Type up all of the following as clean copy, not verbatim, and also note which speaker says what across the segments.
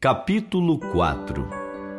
Speaker 1: Capítulo 4.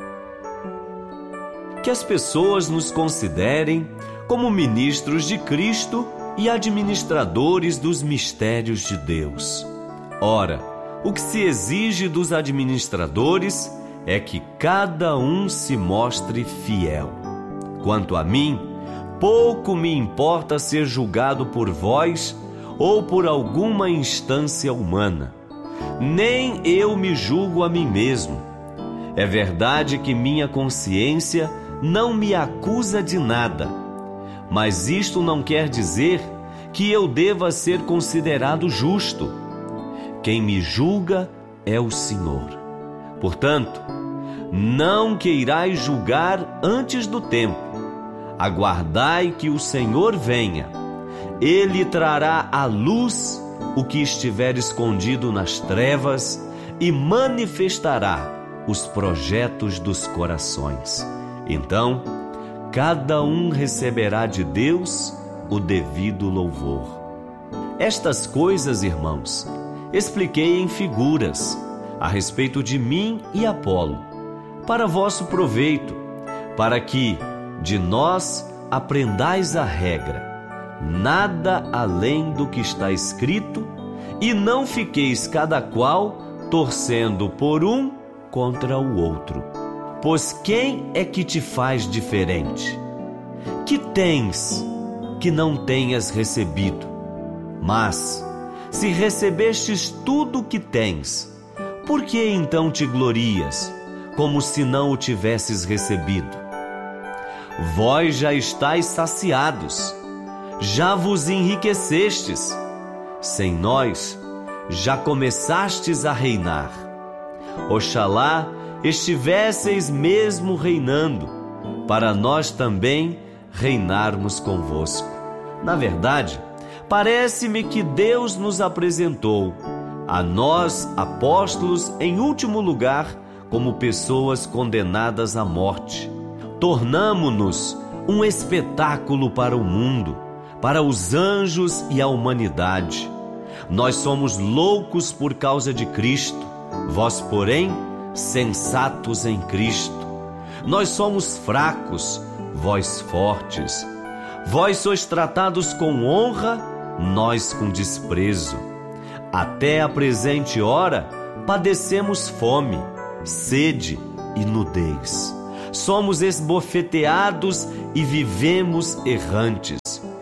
Speaker 1: Que as pessoas nos considerem como ministros de Cristo e administradores dos mistérios de Deus. Ora, o que se exige dos administradores é que cada um se mostre fiel. Quanto a mim, pouco me importa ser julgado por vós ou por alguma instância humana. Nem eu me julgo a mim mesmo. É verdade que minha consciência não me acusa de nada, mas isto não quer dizer que eu deva ser considerado justo. Quem me julga é o Senhor. Portanto, não queirais julgar antes do tempo. Aguardai que o Senhor venha. Ele trará à luz o que estiver escondido nas trevas e manifestará os projetos dos corações. Então, cada um receberá de Deus o devido louvor. Estas coisas, irmãos, expliquei em figuras a respeito de mim e Apolo, para vosso proveito, para que de nós aprendais a regra, nada além do que está escrito, e não fiqueis cada qual torcendo por um contra o outro. Pois quem é que te faz diferente? Que tens que não tenhas recebido? Mas, se recebestes tudo o que tens, por que então te glorias, como se não o tivesses recebido? Vós já estáis saciados, já vos enriquecestes. Sem nós, já começastes a reinar. Oxalá estivesseis mesmo reinando, para nós também reinarmos convosco. Na verdade, parece-me que Deus nos apresentou, a nós, apóstolos, em último lugar, como pessoas condenadas à morte. Tornamo-nos um espetáculo para o mundo, para os anjos e a humanidade. Nós somos loucos por causa de Cristo, vós, porém, sensatos em Cristo. Nós somos fracos, vós fortes. Vós sois tratados com honra, nós com desprezo. Até a presente hora padecemos fome, sede e nudez. Somos esbofeteados e vivemos errantes.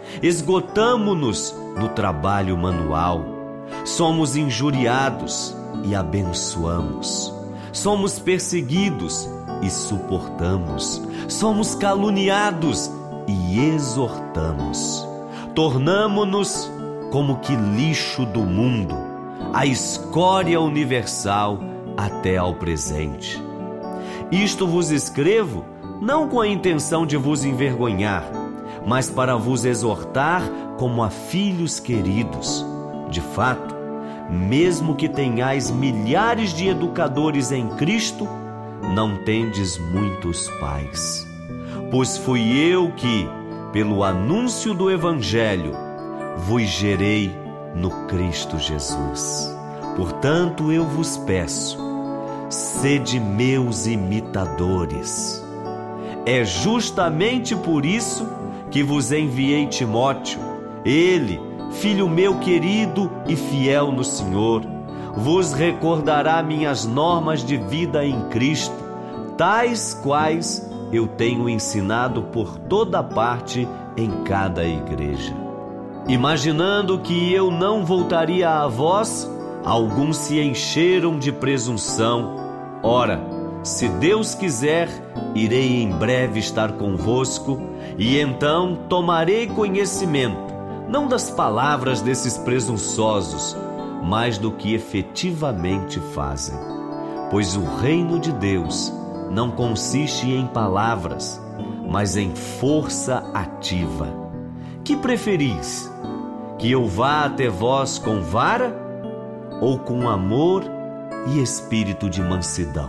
Speaker 1: Esgotamo-nos no trabalho manual. Somos injuriados e abençoamos. Somos perseguidos e suportamos. Somos caluniados e exortamos. Tornamo-nos como que lixo do mundo, a escória universal até ao presente. Isto vos escrevo não com a intenção de vos envergonhar, mas para vos exortar como a filhos queridos. De fato, mesmo que tenhais milhares de educadores em Cristo, não tendes muitos pais. Pois fui eu que, pelo anúncio do Evangelho, vos gerei no Cristo Jesus. Portanto, eu vos peço, sede meus imitadores. É justamente por isso que vos enviei Timóteo. Ele, filho meu querido e fiel no Senhor, vos recordará minhas normas de vida em Cristo, tais quais eu tenho ensinado por toda parte em cada igreja. Imaginando que eu não voltaria a vós, alguns se encheram de presunção. Ora, se Deus quiser, irei em breve estar convosco, e então tomarei conhecimento, não das palavras desses presunçosos, mas do que efetivamente fazem. Pois o reino de Deus não consiste em palavras, mas em força ativa. Que preferis? Que eu vá até vós com vara ou com amor e espírito de mansidão?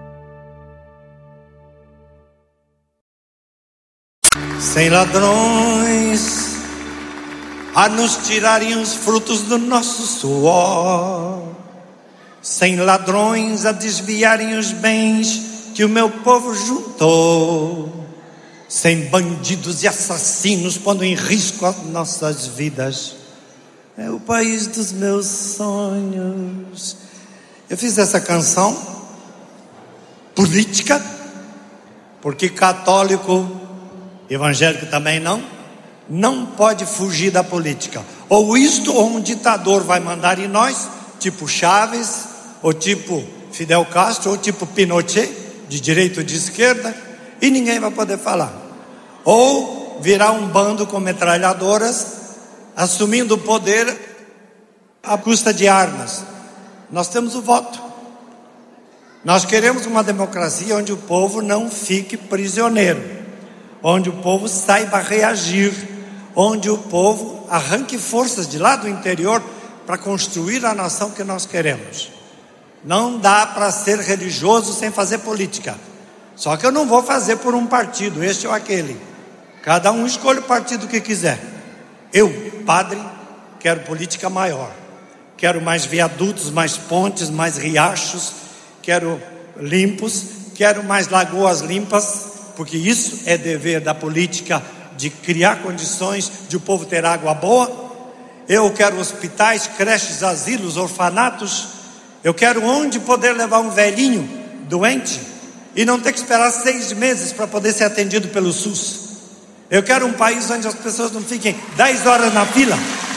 Speaker 2: Sem ladrões a nos tirarem os frutos do nosso suor, sem ladrões a desviarem os bens que o meu povo juntou, sem bandidos e assassinos pondo em risco as nossas vidas. É o país dos meus sonhos. Eu fiz essa canção política, porque católico, evangélico também não pode fugir da política. Ou isto, ou um ditador vai mandar em nós, tipo Chávez, ou tipo Fidel Castro, ou tipo Pinochet, de direita ou de esquerda, e ninguém vai poder falar. Ou virar um bando com metralhadoras, assumindo o poder à custa de armas. Nós temos o voto. Nós queremos uma democracia onde o povo não fique prisioneiro, onde o povo saiba reagir, onde o povo arranque forças de lá do interior para construir a nação que nós queremos. Não dá para ser religioso sem fazer política. Só que eu não vou fazer por um partido, este ou aquele. Cada um escolhe o partido que quiser. Eu, padre, quero política maior. Quero mais viadutos, mais pontes, mais riachos. Quero limpos, quero mais lagoas limpas, porque isso é dever da política, de criar condições de o povo ter água boa. Eu quero hospitais, creches, asilos, orfanatos. Eu quero onde poder levar um velhinho doente e não ter que esperar 6 meses para poder ser atendido pelo SUS. Eu quero um país onde as pessoas não fiquem 10 horas na fila.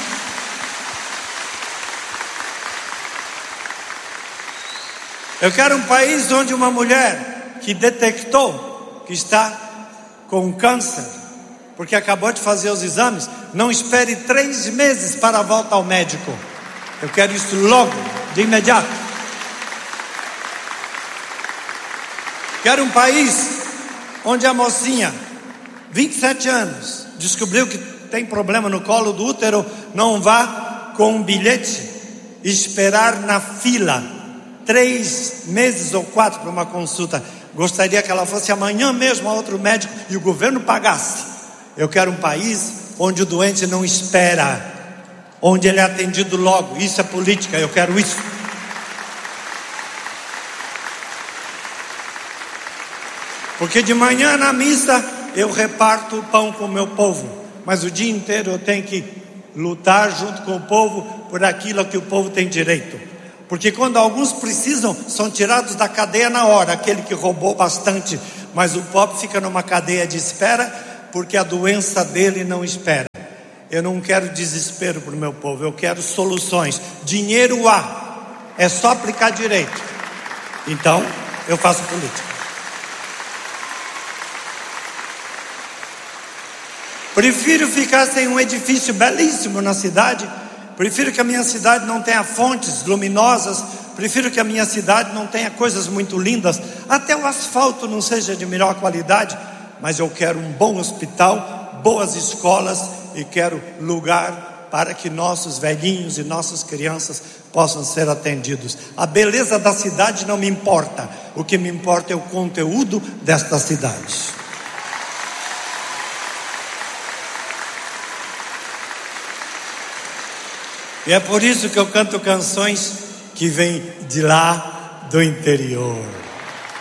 Speaker 2: Eu quero um país onde uma mulher que detectou que está com câncer, porque acabou de fazer os exames, não espere 3 meses para a volta ao médico. Eu quero isso logo, de imediato. Quero um país onde a mocinha, 27 anos, descobriu que tem problema no colo do útero, não vá com um bilhete esperar na fila 3 meses ou 4 para uma consulta. Gostaria que ela fosse amanhã mesmo a outro médico e o governo pagasse. Eu quero um país onde o doente não espera, onde ele é atendido logo. Isso é política, eu quero isso. Porque de manhã na missa eu reparto o pão com o meu povo, mas o dia inteiro eu tenho que lutar junto com o povo por aquilo que o povo tem direito. Porque quando alguns precisam, são tirados da cadeia na hora, aquele que roubou bastante, mas o pobre fica numa cadeia de espera, porque a doença dele não espera. Eu não quero desespero para o meu povo, eu quero soluções. Dinheiro há, é só aplicar direito. Então, eu faço política. Prefiro ficar sem um edifício belíssimo na cidade. Prefiro que a minha cidade não tenha fontes luminosas. Prefiro que a minha cidade não tenha coisas muito lindas. Até o asfalto não seja de melhor qualidade. Mas eu quero um bom hospital, boas escolas e quero lugar para que nossos velhinhos e nossas crianças possam ser atendidos. A beleza da cidade não me importa. O que me importa é o conteúdo desta cidade. E é por isso que eu canto canções que vêm de lá do interior.